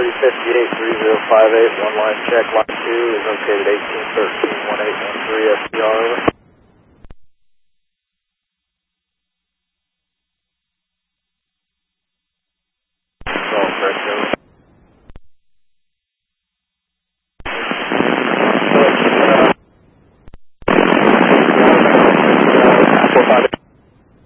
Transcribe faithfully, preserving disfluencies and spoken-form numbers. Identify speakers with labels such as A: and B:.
A: Authority fifty-eight three zero five eight, one line check, line two is located eighteen thirteen one eight one three S P R, over. Golf, Fresno.